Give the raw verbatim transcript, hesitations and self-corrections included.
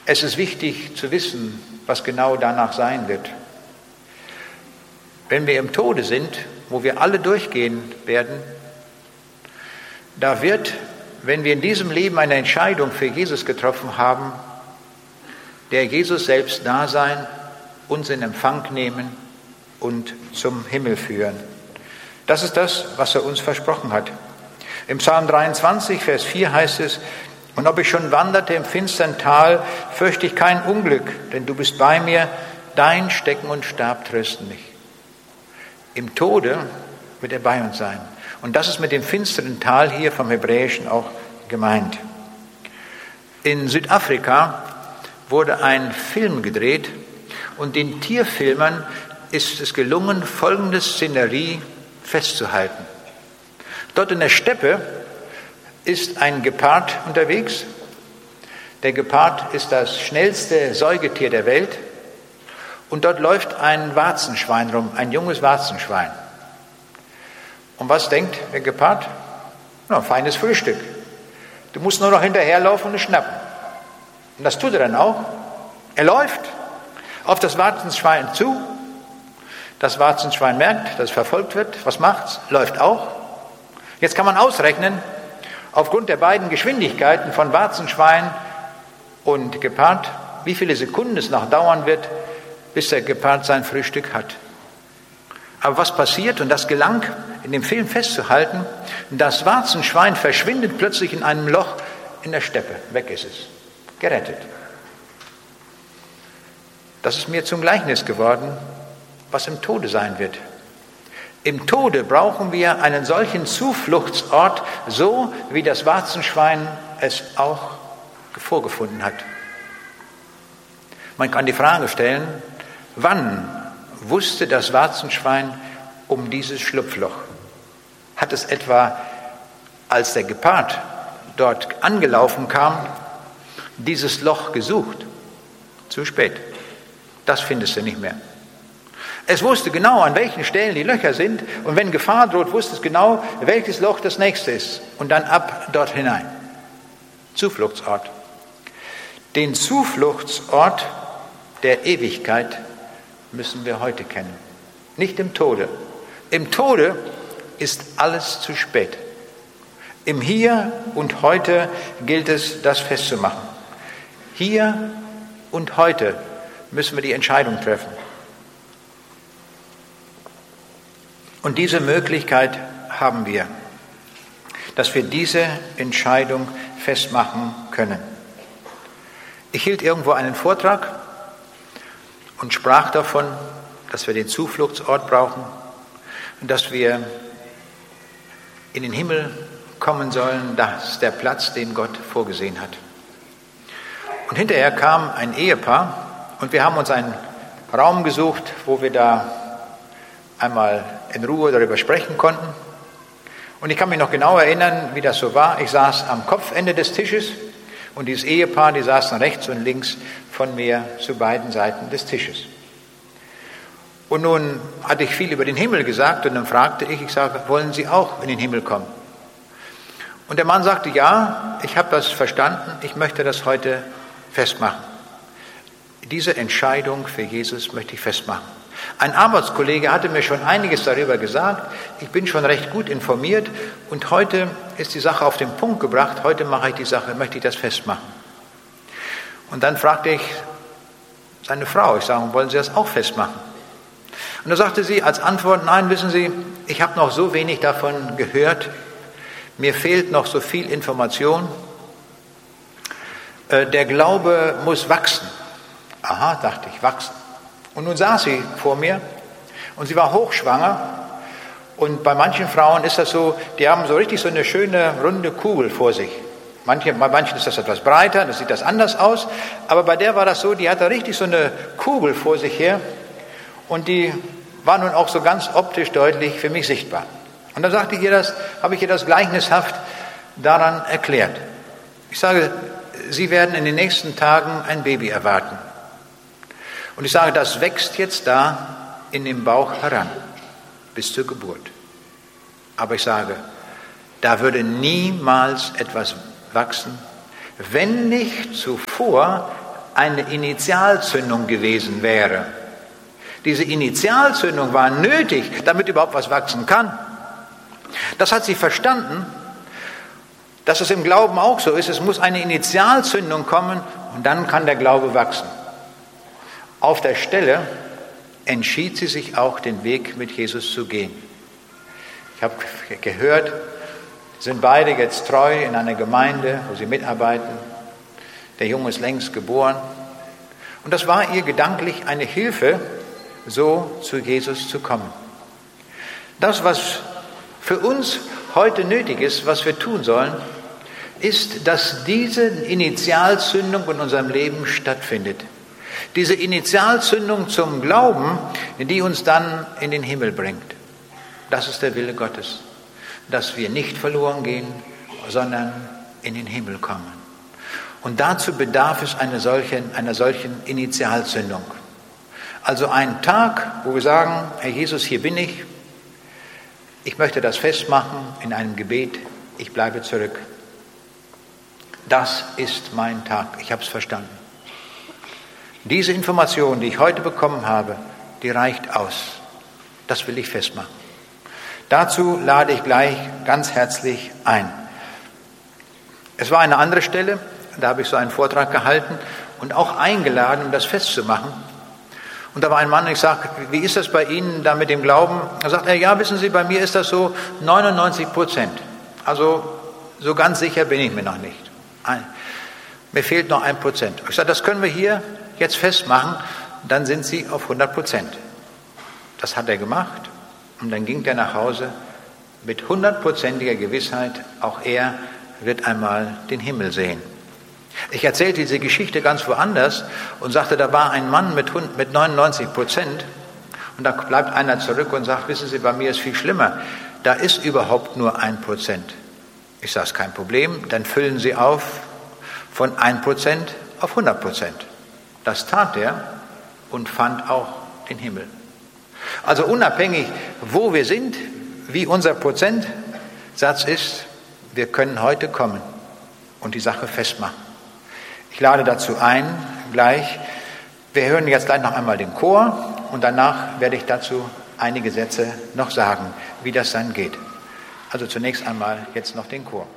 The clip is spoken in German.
Es ist wichtig zu wissen, was genau danach sein wird. Wenn wir im Tode sind, wo wir alle durchgehen werden, da wird, wenn wir in diesem Leben eine Entscheidung für Jesus getroffen haben, der Jesus selbst nah sein, uns in Empfang nehmen und zum Himmel führen. Das ist das, was er uns versprochen hat. Im Psalm dreiundzwanzig, Vers vier heißt es: Und ob ich schon wanderte im finstern Tal, fürchte ich kein Unglück, denn du bist bei mir, dein Stecken und Stab trösten mich. Im Tode wird er bei uns sein. Und das ist mit dem finsteren Tal hier vom Hebräischen auch gemeint. In Südafrika wurde ein Film gedreht und den Tierfilmern ist es gelungen, folgende Szenerie festzuhalten. Dort in der Steppe ist ein Gepard unterwegs. Der Gepard ist das schnellste Säugetier der Welt. Und dort läuft ein Warzenschwein rum, ein junges Warzenschwein. Und was denkt der Gepard? Na, feines Frühstück. Du musst nur noch hinterherlaufen und es schnappen. Und das tut er dann auch. Er läuft auf das Warzenschwein zu. Das Warzenschwein merkt, dass es verfolgt wird. Was macht's? Läuft auch. Jetzt kann man ausrechnen, aufgrund der beiden Geschwindigkeiten von Warzenschwein und Gepard, wie viele Sekunden es noch dauern wird, bis der Gepard sein Frühstück hat. Aber was passiert, und das gelang in dem Film festzuhalten, das Warzenschwein verschwindet plötzlich in einem Loch in der Steppe. Weg ist es. Gerettet. Das ist mir zum Gleichnis geworden, was im Tode sein wird. Im Tode brauchen wir einen solchen Zufluchtsort, so wie das Warzenschwein es auch vorgefunden hat. Man kann die Frage stellen, wann wusste das Warzenschwein um dieses Schlupfloch? Hat es etwa, als der Gepard dort angelaufen kam, dieses Loch gesucht? Zu spät. Das findest du nicht mehr. Es wusste genau, an welchen Stellen die Löcher sind, und wenn Gefahr droht, wusste es genau, welches Loch das nächste ist, und dann ab dort hinein. Zufluchtsort. Den Zufluchtsort der Ewigkeit müssen wir heute kennen. Nicht im Tode. Im Tode ist alles zu spät. Im Hier und Heute gilt es, das festzumachen. Hier und heute müssen wir die Entscheidung treffen. Und diese Möglichkeit haben wir, dass wir diese Entscheidung festmachen können. Ich hielt irgendwo einen Vortrag und sprach davon, dass wir den Zufluchtsort brauchen und dass wir in den Himmel kommen sollen. Das ist der Platz, den Gott vorgesehen hat. Und hinterher kam ein Ehepaar und wir haben uns einen Raum gesucht, wo wir da einmal in Ruhe darüber sprechen konnten. Und ich kann mich noch genau erinnern, wie das so war. Ich saß am Kopfende des Tisches und dieses Ehepaar, die saßen rechts und links von mir zu beiden Seiten des Tisches. Und nun hatte ich viel über den Himmel gesagt und dann fragte ich, ich sage, wollen Sie auch in den Himmel kommen? Und der Mann sagte, ja, ich habe das verstanden, ich möchte das heute festmachen. Diese Entscheidung für Jesus möchte ich festmachen. Ein Arbeitskollege hatte mir schon einiges darüber gesagt. Ich bin schon recht gut informiert und heute ist die Sache auf den Punkt gebracht. Heute mache ich die Sache, möchte ich das festmachen. Und dann fragte ich seine Frau, ich sage, wollen Sie das auch festmachen? Und da sagte sie als Antwort, nein, wissen Sie, ich habe noch so wenig davon gehört. Mir fehlt noch so viel Information. Der Glaube muss wachsen. Aha, dachte ich, wachsen. Und nun saß sie vor mir und sie war hochschwanger. Und bei manchen Frauen ist das so, die haben so richtig so eine schöne runde Kugel vor sich. Manche, bei manchen ist das etwas breiter, das sieht das anders aus. Aber bei der war das so, die hatte richtig so eine Kugel vor sich her. Und die war nun auch so ganz optisch deutlich für mich sichtbar. Und dann sagte ich ihr das, habe ich ihr das gleichnishaft daran erklärt. Ich sage, Sie werden in den nächsten Tagen ein Baby erwarten. Und ich sage, das wächst jetzt da in dem Bauch heran, bis zur Geburt. Aber ich sage, da würde niemals etwas wachsen, wenn nicht zuvor eine Initialzündung gewesen wäre. Diese Initialzündung war nötig, damit überhaupt was wachsen kann. Das hat sie verstanden, dass es im Glauben auch so ist. Es muss eine Initialzündung kommen und dann kann der Glaube wachsen. Auf der Stelle entschied sie sich auch, den Weg mit Jesus zu gehen. Ich habe gehört, sind beide jetzt treu in einer Gemeinde, wo sie mitarbeiten. Der Junge ist längst geboren. Und das war ihr gedanklich eine Hilfe, so zu Jesus zu kommen. Das, was für uns heute nötig ist, was wir tun sollen, ist, dass diese Initialzündung in unserem Leben stattfindet. Diese Initialzündung zum Glauben, die uns dann in den Himmel bringt. Das ist der Wille Gottes, dass wir nicht verloren gehen, sondern in den Himmel kommen. Und dazu bedarf es einer solchen, einer solchen Initialzündung. Also einen Tag, wo wir sagen, Herr Jesus, hier bin ich. Ich möchte das festmachen in einem Gebet. Ich bleibe zurück. Das ist mein Tag. Ich habe es verstanden. Diese Information, die ich heute bekommen habe, die reicht aus. Das will ich festmachen. Dazu lade ich gleich ganz herzlich ein. Es war eine andere Stelle, da habe ich so einen Vortrag gehalten und auch eingeladen, um das festzumachen. Und da war ein Mann, ich sage, wie ist das bei Ihnen da mit dem Glauben? Da sagt er, ja, wissen Sie, bei mir ist das so neunundneunzig Prozent. Also so ganz sicher bin ich mir noch nicht. Ein, mir fehlt noch ein Prozent. Ich sage, das können wir hier jetzt festmachen, dann sind Sie auf hundert Prozent. Das hat er gemacht und dann ging er nach Hause mit hundertprozentiger Gewissheit, auch er wird einmal den Himmel sehen. Ich erzählte diese Geschichte ganz woanders und sagte, da war ein Mann mit neunundneunzig Prozent und da bleibt einer zurück und sagt, wissen Sie, bei mir ist viel schlimmer, da ist überhaupt nur ein Prozent. Ich sage, es ist kein Problem, dann füllen Sie auf von ein Prozent auf hundert Prozent. Das tat er und fand auch den Himmel. Also unabhängig, wo wir sind, wie unser Prozentsatz ist, wir können heute kommen und die Sache festmachen. Ich lade dazu ein, gleich, wir hören jetzt gleich noch einmal den Chor und danach werde ich dazu einige Sätze noch sagen, wie das dann geht. Also zunächst einmal jetzt noch den Chor.